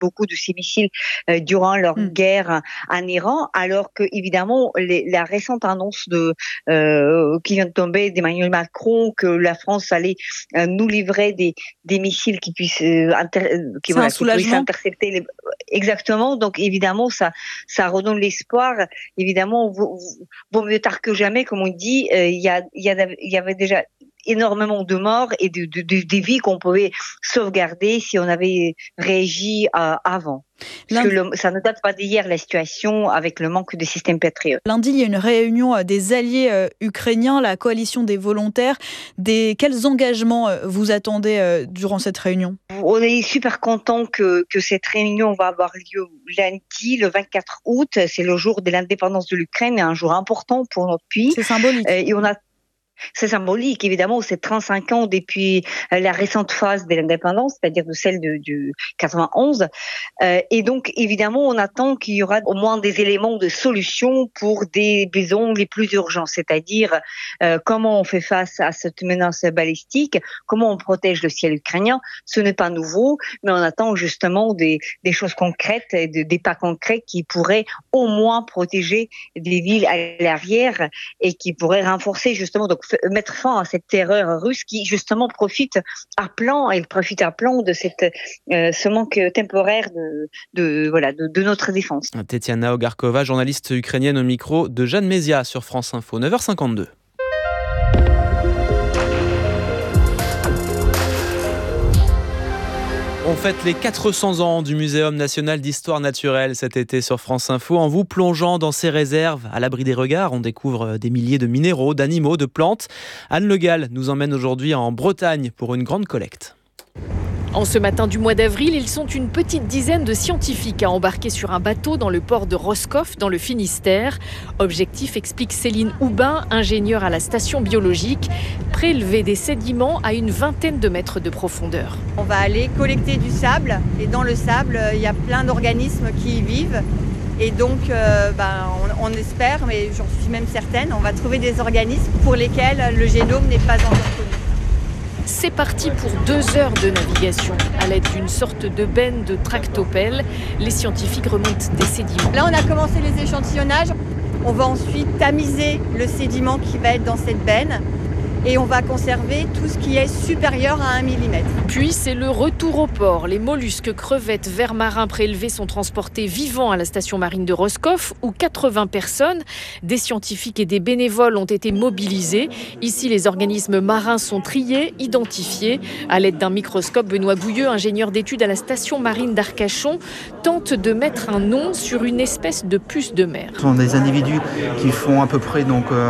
beaucoup de ces missiles durant leur guerre en Iran, alors que évidemment la récente annonce qui vient de tomber d'Emmanuel Macron que la France allait nous livrer des missiles qui puissent qui puissent intercepter exactement. Donc évidemment ça redonne l'espoir. Évidemment, vaut mieux tard que jamais, comme on dit. Il y avait déjà énormément de morts et des vies qu'on pouvait sauvegarder si on avait réagi avant. Parce que ça ne date pas d'hier, la situation avec le manque de système Patriot. Lundi, il y a une réunion des alliés ukrainiens, la coalition des volontaires. Quels engagements vous attendez durant cette réunion ? On est super content que cette réunion va avoir lieu lundi, le 24 août. C'est le jour de l'indépendance de l'Ukraine, un jour important pour notre pays. C'est symbolique. C'est symbolique, évidemment, c'est 35 ans depuis la récente phase de l'indépendance, c'est-à-dire de celle du 91. Et donc, évidemment, on attend qu'il y aura au moins des éléments de solution pour des besoins les plus urgents, c'est-à-dire comment on fait face à cette menace balistique, comment on protège le ciel ukrainien. Ce n'est pas nouveau, mais on attend justement des choses concrètes, des pas concrets qui pourraient au moins protéger des villes à l'arrière et qui pourraient renforcer justement, donc mettre fin à cette terreur russe qui justement profite à plein de ce manque temporaire de notre défense. Tetiana Ogarkova, journaliste ukrainienne au micro de Jeanne Mézia sur France Info, 9h52. On fête les 400 ans du Muséum national d'histoire naturelle cet été sur France Info. En vous plongeant dans ses réserves, à l'abri des regards, on découvre des milliers de minéraux, d'animaux, de plantes. Anne Le Gall nous emmène aujourd'hui en Bretagne pour une grande collecte. En ce matin du mois d'avril, ils sont une petite dizaine de scientifiques à embarquer sur un bateau dans le port de Roscoff, dans le Finistère. Objectif, explique Céline Houbin, ingénieure à la station biologique, prélever des sédiments à une vingtaine de mètres de profondeur. On va aller collecter du sable et dans le sable, il y a plein d'organismes qui y vivent. Et donc, on espère, mais j'en suis même certaine, on va trouver des organismes pour lesquels le génome n'est pas encore connu. C'est parti pour 2 heures de navigation. À l'aide d'une sorte de benne de tractopelle, les scientifiques remontent des sédiments. Là, on a commencé les échantillonnages. On va ensuite tamiser le sédiment qui va être dans cette benne. Et on va conserver tout ce qui est supérieur à 1 mm. Puis c'est le retour au port. Les mollusques, crevettes, vers marins prélevés sont transportés vivants à la station marine de Roscoff, où 80 personnes, des scientifiques et des bénévoles ont été mobilisés. Ici, les organismes marins sont triés, identifiés. À l'aide d'un microscope, Benoît Bouilleux, ingénieur d'études à la station marine d'Arcachon, tente de mettre un nom sur une espèce de puce de mer. Ce sont des individus qui font à peu près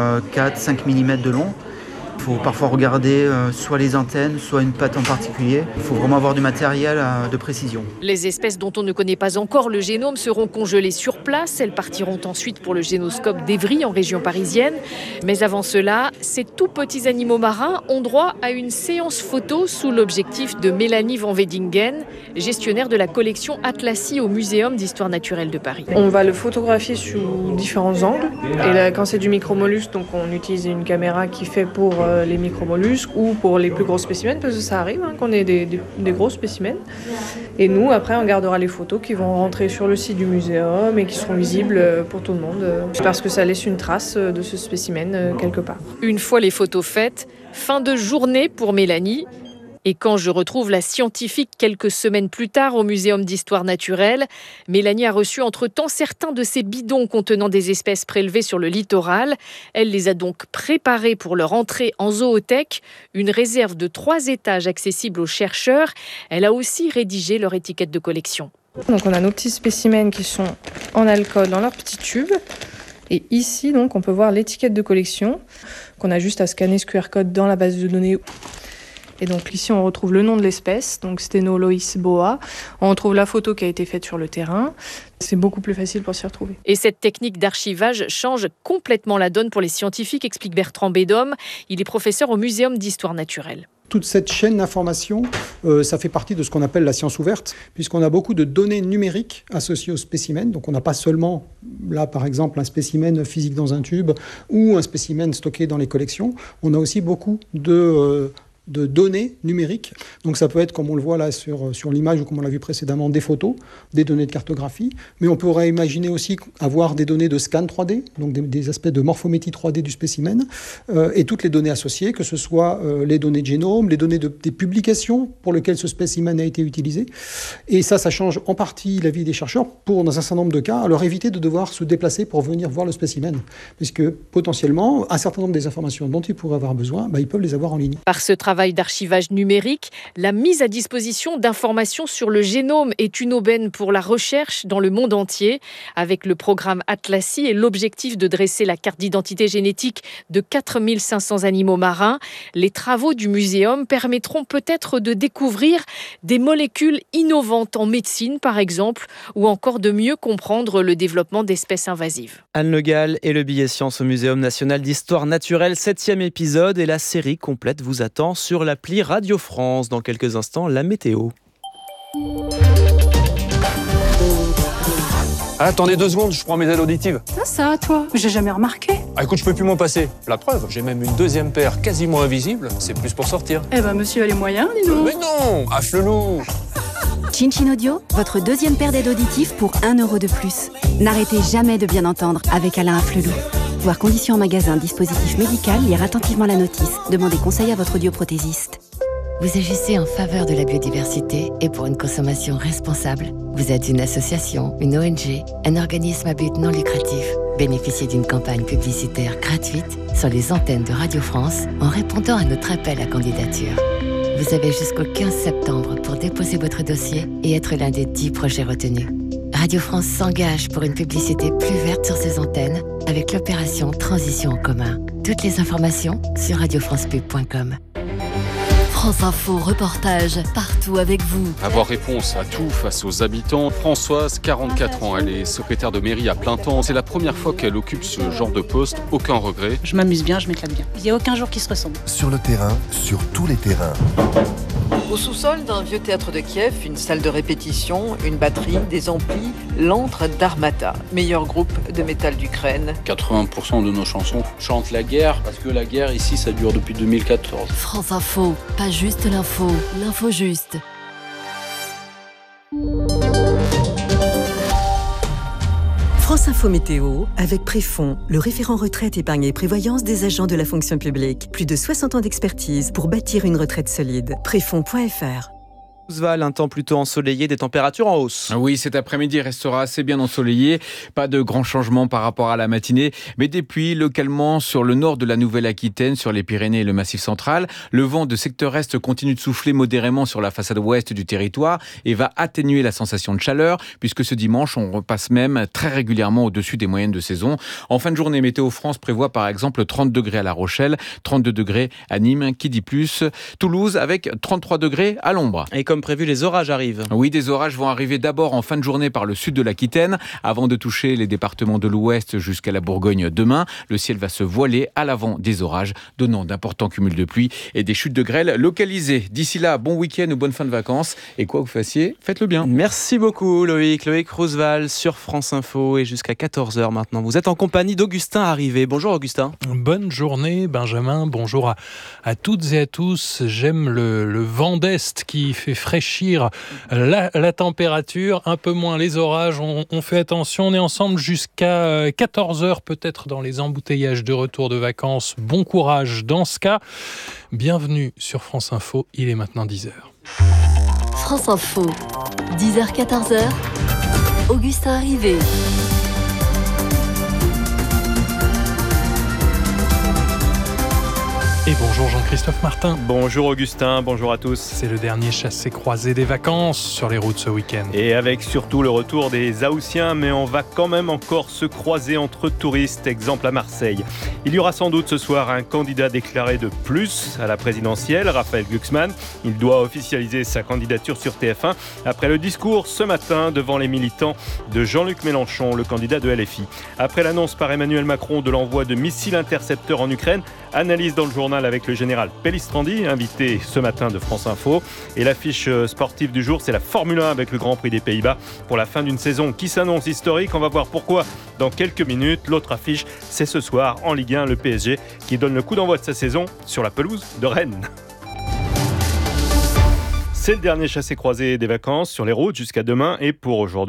4-5 mm de long. Il faut parfois regarder soit les antennes, soit une patte en particulier. Il faut vraiment avoir du matériel de précision. Les espèces dont on ne connaît pas encore le génome seront congelées sur place. Elles partiront ensuite pour le génoscope d'Evry en région parisienne. Mais avant cela, ces tout petits animaux marins ont droit à une séance photo sous l'objectif de Mélanie Van Wedingen, gestionnaire de la collection Atlassie au Muséum d'histoire naturelle de Paris. On va le photographier sous différents angles. Et là, quand c'est du micromollusque, donc on utilise une caméra qui fait pour les micromollusques ou pour les plus gros spécimens, parce que ça arrive qu'on ait des gros spécimens. Et nous, après, on gardera les photos qui vont rentrer sur le site du muséum et qui seront visibles pour tout le monde, parce que ça laisse une trace de ce spécimen quelque part. Une fois les photos faites, fin de journée pour Mélanie. Et quand je retrouve la scientifique quelques semaines plus tard au Muséum d'histoire naturelle, Mélanie a reçu entre-temps certains de ces bidons contenant des espèces prélevées sur le littoral. Elle les a donc préparés pour leur entrée en zoothèque, une réserve de 3 étages accessible aux chercheurs. Elle a aussi rédigé leur étiquette de collection. Donc on a nos petits spécimens qui sont en alcool dans leur petit tube. Et ici, donc, on peut voir l'étiquette de collection, qu'on a juste à scanner ce QR code dans la base de données. Et donc ici, on retrouve le nom de l'espèce, donc Stenolois boa. On retrouve la photo qui a été faite sur le terrain. C'est beaucoup plus facile pour s'y retrouver. Et cette technique d'archivage change complètement la donne pour les scientifiques, explique Bertrand Bédom. Il est professeur au Muséum d'histoire naturelle. Toute cette chaîne d'information, ça fait partie de ce qu'on appelle la science ouverte, puisqu'on a beaucoup de données numériques associées aux spécimens. Donc on n'a pas seulement, là par exemple, un spécimen physique dans un tube ou un spécimen stocké dans les collections. On a aussi beaucoup de de données numériques. Donc ça peut être, comme on le voit là sur l'image ou comme on l'a vu précédemment, des photos, des données de cartographie, mais on pourrait imaginer aussi avoir des données de scan 3D, donc des aspects de morphométrie 3D du spécimen, et toutes les données associées, que ce soit les données de génome, les données des publications pour lesquelles ce spécimen a été utilisé. Et ça change en partie la vie des chercheurs pour, dans un certain nombre de cas, leur éviter de devoir se déplacer pour venir voir le spécimen, puisque potentiellement, un certain nombre des informations dont ils pourraient avoir besoin, ils peuvent les avoir en ligne. Par ce travail d'archivage numérique, la mise à disposition d'informations sur le génome est une aubaine pour la recherche dans le monde entier. Avec le programme Atlassi et l'objectif de dresser la carte d'identité génétique de 4500 animaux marins, les travaux du muséum permettront peut-être de découvrir des molécules innovantes en médecine, par exemple, ou encore de mieux comprendre le développement d'espèces invasives. Anne Le Gall et le billet science au Muséum national d'histoire naturelle, 7e épisode, et la série complète vous attend sur l'appli Radio France. Dans quelques instants, la météo. Attendez 2 secondes, je prends mes aides auditives. Ça, toi, j'ai jamais remarqué. Écoute, je peux plus m'en passer. La preuve, j'ai même une 2e paire quasiment invisible. C'est plus pour sortir. Monsieur a les moyens, dis donc. Mais non, affle-loup. Chin Audio, votre 2e paire d'aides auditives pour 1 € de plus. N'arrêtez jamais de bien entendre avec Alain Afflelou. Voir conditions en magasin, dispositif médical, lire attentivement la notice. Demandez conseil à votre audioprothésiste. Vous agissez en faveur de la biodiversité et pour une consommation responsable. Vous êtes une association, une ONG, un organisme à but non lucratif. Bénéficiez d'une campagne publicitaire gratuite sur les antennes de Radio France en répondant à notre appel à candidature. Vous avez jusqu'au 15 septembre pour déposer votre dossier et être l'un des 10 projets retenus. Radio France s'engage pour une publicité plus verte sur ses antennes avec l'opération Transition en commun. Toutes les informations sur radiofrancepub.com. France Info, reportage partout avec vous. Avoir réponse à tout face aux habitants. Françoise, 44 ans, elle est secrétaire de mairie à plein temps. C'est la première fois qu'elle occupe ce genre de poste. Aucun regret. Je m'amuse bien, je m'éclate bien. Il n'y a aucun jour qui se ressemble. Sur le terrain, sur tous les terrains. Au sous-sol d'un vieux théâtre de Kiev, une salle de répétition, une batterie, des amplis, l'antre d'Armata, meilleur groupe de métal d'Ukraine. 80% de nos chansons chantent la guerre, parce que la guerre ici, ça dure depuis 2014. France Info, pas juste l'info, l'info juste. France Info Météo, avec Préfond, le référent retraite, épargne et prévoyance des agents de la fonction publique. Plus de 60 ans d'expertise pour bâtir une retraite solide. Préfond.fr. Val, un temps plutôt ensoleillé, des températures en hausse. Oui, cet après-midi restera assez bien ensoleillé. Pas de grands changements par rapport à la matinée, mais des pluies localement sur le nord de la Nouvelle-Aquitaine, sur les Pyrénées et le Massif central. Le vent de secteur est continue de souffler modérément sur la façade ouest du territoire et va atténuer la sensation de chaleur, puisque ce dimanche, on repasse même très régulièrement au-dessus des moyennes de saison. En fin de journée, Météo France prévoit par exemple 30 degrés à La Rochelle, 32 degrés à Nîmes, qui dit plus, Toulouse avec 33 degrés à l'ombre. Et comme prévu, les orages arrivent. Oui, des orages vont arriver d'abord en fin de journée par le sud de l'Aquitaine, avant de toucher les départements de l'Ouest jusqu'à la Bourgogne demain. Le ciel va se voiler à l'avant des orages, donnant d'importants cumuls de pluie et des chutes de grêle localisées. D'ici là, bon week-end ou bonne fin de vacances. Et quoi que vous fassiez, faites-le bien. Merci beaucoup Loïc. Loïc Roosevelt sur France Info et jusqu'à 14h maintenant. Vous êtes en compagnie d'Augustin Arrivé. Bonjour Augustin. Bonne journée Benjamin. Bonjour à toutes et à tous. J'aime le vent d'Est qui fait fraîchir la température, un peu moins les orages, on fait attention, on est ensemble jusqu'à 14h peut-être dans les embouteillages de retour de vacances. Bon courage dans ce cas. Bienvenue sur France Info, il est maintenant 10h. France Info, 10h-14h, Augustin Arrivé. Et bonjour Jean-Christophe Martin. Bonjour Augustin, bonjour à tous. C'est le dernier chassé-croisé des vacances sur les routes ce week-end. Et avec surtout le retour des Haussiens, mais on va quand même encore se croiser entre touristes, exemple à Marseille. Il y aura sans doute ce soir un candidat déclaré de plus à la présidentielle, Raphaël Glucksmann. Il doit officialiser sa candidature sur TF1 après le discours ce matin devant les militants de Jean-Luc Mélenchon, le candidat de LFI. Après l'annonce par Emmanuel Macron de l'envoi de missiles intercepteurs en Ukraine, analyse dans le journal avec le général Pellistrandi, invité ce matin de France Info. Et l'affiche sportive du jour, c'est la Formule 1 avec le Grand Prix des Pays-Bas pour la fin d'une saison qui s'annonce historique. On va voir pourquoi dans quelques minutes. L'autre affiche, c'est ce soir en Ligue 1, le PSG qui donne le coup d'envoi de sa saison sur la pelouse de Rennes. C'est le dernier chassé-croisé des vacances sur les routes jusqu'à demain et pour aujourd'hui.